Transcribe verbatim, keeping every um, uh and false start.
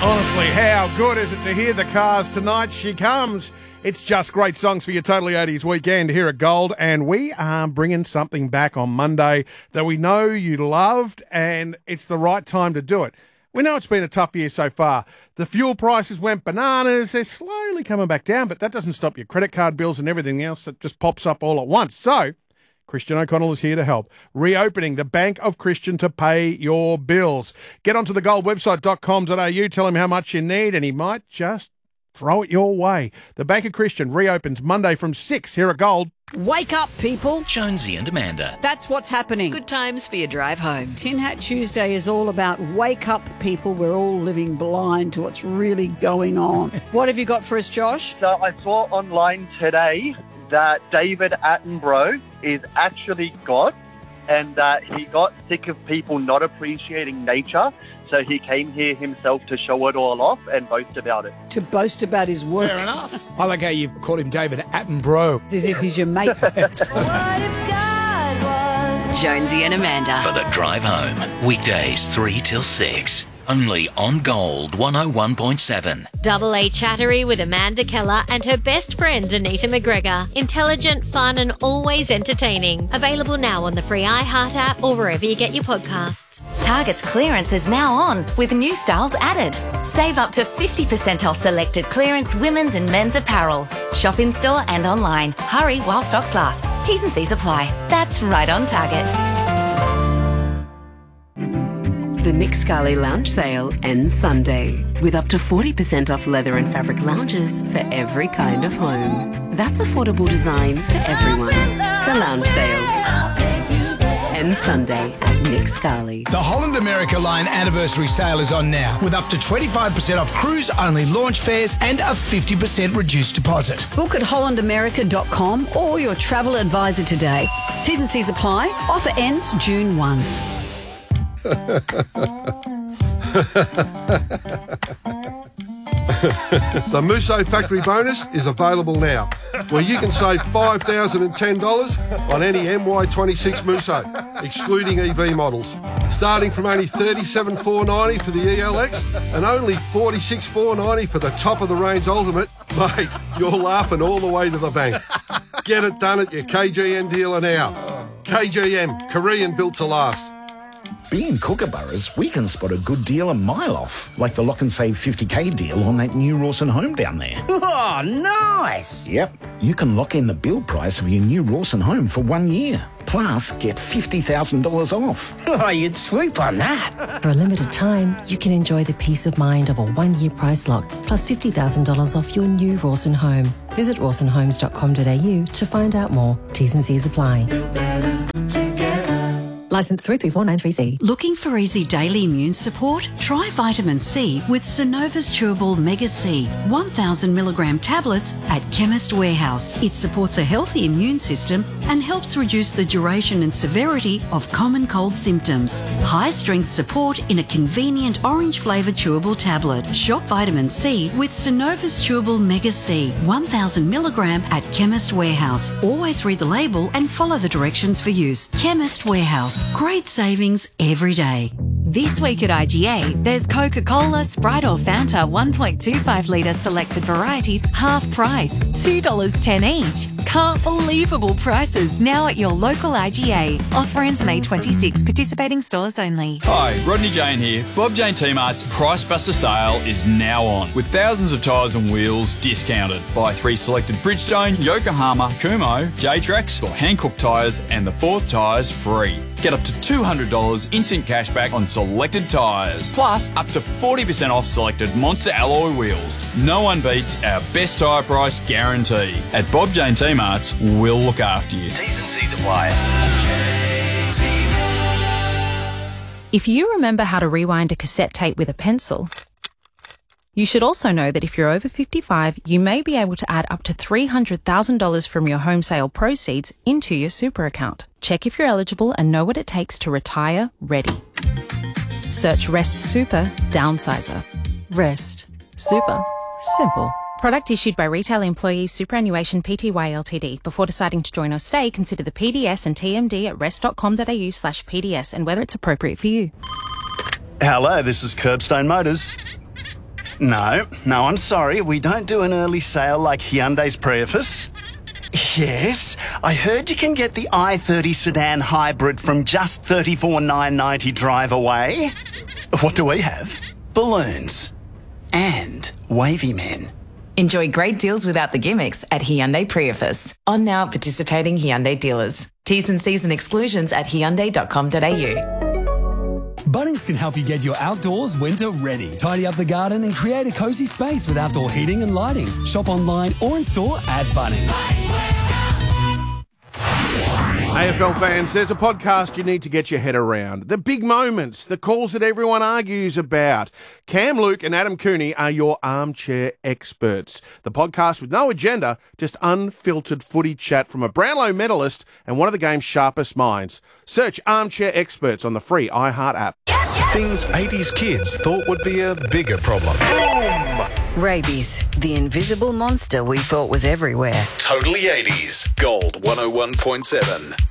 Honestly, how good is it to hear the Cars tonight? She comes. It's just great songs for your Totally eighties weekend here at Gold, and we are bringing something back on Monday that we know you loved, and it's the right time to do it. We know it's been a tough year so far. The fuel prices went bananas. They're slowly coming back down, but that doesn't stop your credit card bills and everything else that just pops up all at once. So Christian O'Connell is here to help. Reopening the Bank of Christian to pay your bills. Get onto the gold website dot com dot a u, tell him how much you need, and he might just throw it your way. The Bank of Christian reopens Monday from six here at Gold. Wake up, people. Jonesy and Amanda. That's what's happening. Good times for your drive home. Tin Hat Tuesday is all about wake up, people. We're all living blind to what's really going on. What have you got for us, Josh? So I saw online today that David Attenborough is actually God, and that he got sick of people not appreciating nature, so he came here himself to show it all off and boast about it. To boast about his work. Fair enough. I like how you've called him David Attenborough. It's as if he's your mate. What if God was... Jonesy and Amanda. For the drive home. Weekdays three till six. Only on Gold one oh one point seven. Double A Chattery with Amanda Keller and her best friend Anita McGregor. Intelligent, fun and always entertaining. Available now on the free iHeart app or wherever you get your podcasts. Target's clearance is now on with new styles added. Save up to fifty percent off selected clearance women's and men's apparel. Shop in store and online. Hurry while stocks last. T's and C's apply. That's right on Target. The Nick Scali Lounge Sale ends Sunday with up to forty percent off leather and fabric lounges for every kind of home. That's affordable design for everyone. The Lounge Sale ends Sunday at Nick Scali. The Holland America Line anniversary sale is on now with up to twenty-five percent off cruise-only launch fares and a fifty percent reduced deposit. Book at holland america dot com or your travel advisor today. T's and C's apply. Offer ends June first. The Musso Factory Bonus is available now, where you can save five thousand ten dollars on any M Y twenty-six Musso, excluding E V models, starting from only thirty-seven thousand four hundred ninety dollars for the E L X and only forty-six thousand four hundred ninety dollars for the top-of-the-range Ultimate. Mate, you're laughing all the way to the bank. Get it done at your K G M dealer now. K G M, Korean built to last. Being Kookaburras, we can spot a good deal a mile off, like the lock and save fifty K deal on that new Rawson home down there. Oh, nice! Yep, you can lock in the build price of your new Rawson home for one year. Plus, get fifty thousand dollars off. Oh, you'd swoop on that. For a limited time, you can enjoy the peace of mind of a one-year price lock, plus fifty thousand dollars off your new Rawson home. Visit rawson homes dot com dot a u to find out more. T's and C's apply. Licence three three four nine three C. Looking for easy daily immune support? Try vitamin C with Synova's Chewable Mega C, one thousand milligram tablets at Chemist Warehouse. It supports a healthy immune system and helps reduce the duration and severity of common cold symptoms. High-strength support in a convenient orange-flavoured chewable tablet. Shop vitamin C with Synova's Chewable Mega C, one thousand milligram at Chemist Warehouse. Always read the label and follow the directions for use. Chemist Warehouse. Great savings every day. This week at I G A, there's Coca-Cola, Sprite or Fanta one point two five litre selected varieties half price, two dollars ten each. Can't believable prices now at your local I G A. Offer ends May twenty-sixth, participating stores only. Hi, Rodney Jane here. Bob Jane T-Mart's Price Buster sale is now on, with thousands of tyres and wheels discounted. Buy three selected Bridgestone, Yokohama, Kumho, J-Trax or Hankook tyres and the fourth tyres free. Get up to two hundred dollars instant cashback on selected tyres. Plus, up to forty percent off selected Monster alloy wheels. No one beats our best tyre price guarantee. At Bob Jane T-Mart's, we'll look after you. T's and C's apply. If you remember how to rewind a cassette tape with a pencil, you should also know that if you're over fifty-five, you may be able to add up to three hundred thousand dollars from your home sale proceeds into your super account. Check if you're eligible and know what it takes to retire ready. Search Rest Super Downsizer. Rest Super Simple. Product issued by Retail Employees Superannuation Pty Ltd. Before deciding to join or stay, consider the P D S and T M D at rest dot com dot a u slash P D S and whether it's appropriate for you. Hello, this is Curbstone Motors. No, no, I'm sorry. We don't do an early sale like Hyundai's Prius. Yes, I heard you can get the i thirty sedan hybrid from just thirty-four thousand nine hundred ninety drive away. What do we have? Balloons. And wavy men. Enjoy great deals without the gimmicks at Hyundai Prius. On now at participating Hyundai dealers. T's and C's and exclusions at hyundai dot com dot a u. Bunnings can help you get your outdoors winter ready. Tidy up the garden and create a cosy space with outdoor heating and lighting. Shop online or in store at Bunnings. A F L fans, there's a podcast you need to get your head around. The big moments, the calls that everyone argues about. Cam Luke and Adam Cooney are your armchair experts. The podcast with no agenda, just unfiltered footy chat from a Brownlow medalist and one of the game's sharpest minds. Search Armchair Experts on the free iHeart app. Things eighties kids thought would be a bigger problem. Rabies, the invisible monster we thought was everywhere. Totally eighties. Gold one oh one point seven.